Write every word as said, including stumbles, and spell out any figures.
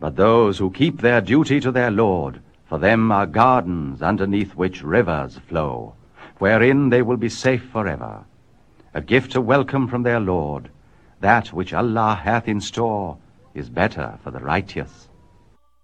But those who keep their duty to their Lord, for them are gardens underneath which rivers flow, wherein they will be safe forever. A gift to welcome from their Lord, that which Allah hath in store is better for the righteous.